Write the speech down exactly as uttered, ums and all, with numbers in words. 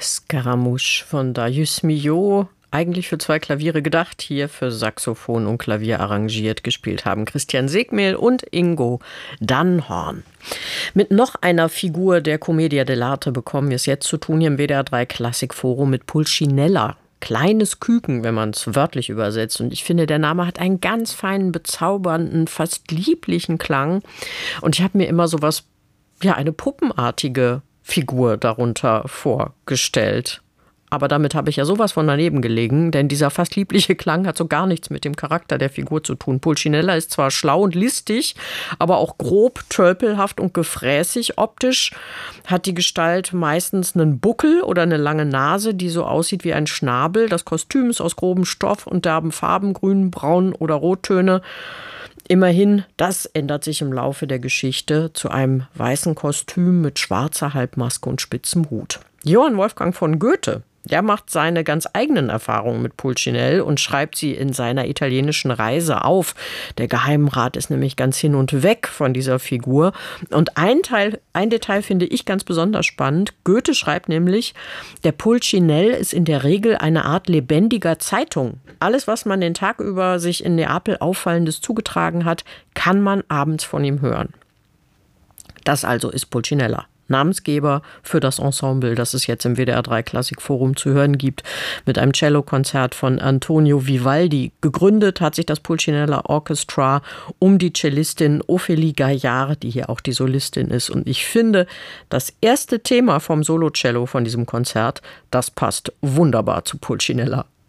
Scaramouche von Darius Milhaud, eigentlich für zwei Klaviere gedacht, hier für Saxophon und Klavier arrangiert, gespielt haben Christian Segmehl und Ingo Dannhorn. Mit noch einer Figur der Commedia dell'arte bekommen wir es jetzt zu tun hier im W D R drei Klassikforum mit Pulcinella. Kleines Küken, wenn man es wörtlich übersetzt. Und ich finde, der Name hat einen ganz feinen, bezaubernden, fast lieblichen Klang. Und ich habe mir immer sowas, ja, eine puppenartige Figur darunter vorgestellt. Aber damit habe ich ja sowas von daneben gelegen, denn dieser fast liebliche Klang hat so gar nichts mit dem Charakter der Figur zu tun. Pulcinella ist zwar schlau und listig, aber auch grob, tölpelhaft und gefräßig. Optisch hat die Gestalt meistens einen Buckel oder eine lange Nase, die so aussieht wie ein Schnabel. Das Kostüm ist aus grobem Stoff und derben Farben, grün, braun oder Rottöne. Immerhin, das ändert sich im Laufe der Geschichte zu einem weißen Kostüm mit schwarzer Halbmaske und spitzem Hut. Johann Wolfgang von Goethe, der macht seine ganz eigenen Erfahrungen mit Pulcinell und schreibt sie in seiner italienischen Reise auf. Der Geheimrat ist nämlich ganz hin und weg von dieser Figur. Und ein Teil, ein Detail finde ich ganz besonders spannend. Goethe schreibt nämlich, der Pulcinell ist in der Regel eine Art lebendiger Zeitung. Alles, was man den Tag über sich in Neapel Auffallendes zugetragen hat, kann man abends von ihm hören. Das also ist Pulcinella. Namensgeber für das Ensemble, das es jetzt im W D R drei Klassikforum zu hören gibt, mit einem Cellokonzert von Antonio Vivaldi. Gegründet hat sich das Pulcinella Orchestra um die Cellistin Ophélie Gaillard, die hier auch die Solistin ist. Und ich finde, das erste Thema vom Solocello von diesem Konzert, das passt wunderbar zu Pulcinella.